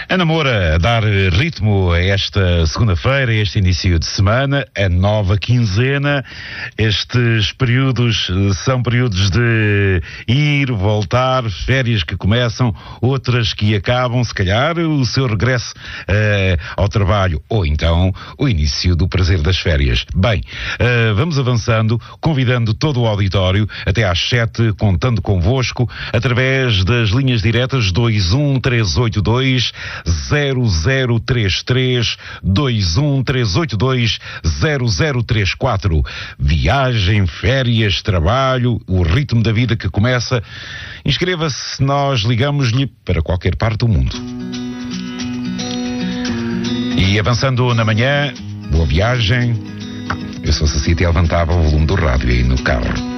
Ana Moura, a dar ritmo a esta segunda-feira, a este início de semana, a nova quinzena. Estes períodos são períodos de ir, voltar, férias que começam, outras que acabam, se calhar o seu regresso ao trabalho, ou então o início do prazer das férias. Bem, vamos avançando, convidando todo o auditório até às 7, contando convosco, através das linhas diretas 21382-0033, 21382-0034. Viagem, férias, trabalho, o ritmo da vida que começa. Inscreva-se, nós ligamos-lhe para qualquer parte do mundo. E avançando na manhã, boa viagem. Eu sou Ceci, até levantava o volume do rádio aí no carro.